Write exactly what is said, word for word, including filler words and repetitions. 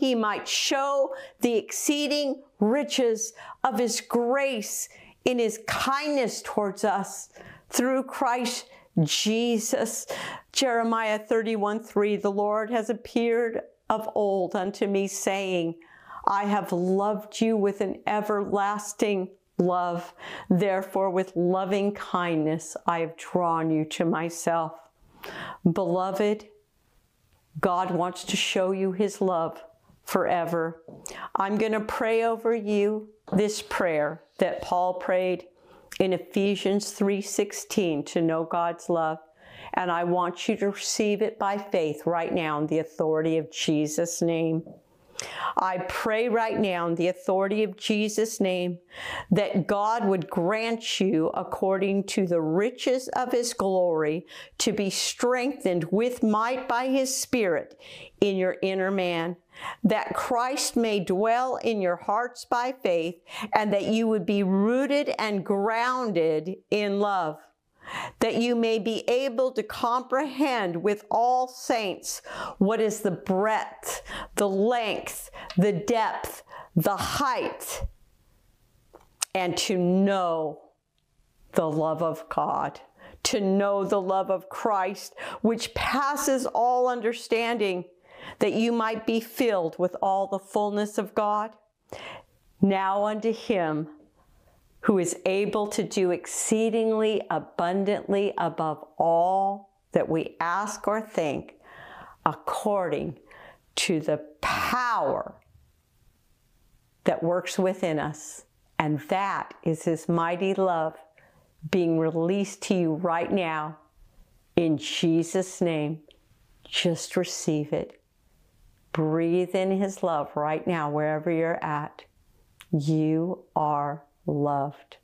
he might show the exceeding riches of his grace in his kindness towards us through Christ Jesus. Jeremiah thirty-one three, the Lord has appeared of old unto me, saying, I have loved you with an everlasting love. Therefore, with loving kindness, I have drawn you to myself. Beloved, God wants to show you his love forever. I'm going to pray over you this prayer that Paul prayed in Ephesians three sixteen to know God's love. And I want you to receive it by faith right now in the authority of Jesus' name. I pray right now in the authority of Jesus' name that God would grant you, according to the riches of his glory, to be strengthened with might by his Spirit in your inner man, that Christ may dwell in your hearts by faith, and that you would be rooted and grounded in love, that you may be able to comprehend with all saints what is the breadth, the length, the depth, the height, and to know the love of God, to know the love of Christ, which passes all understanding, that you might be filled with all the fullness of God. Now unto him who is able to do exceedingly abundantly above all that we ask or think, according to the power that works within us. And that is his mighty love being released to you right now. In Jesus' name, just receive it. Breathe in his love right now, wherever you're at. You are loved.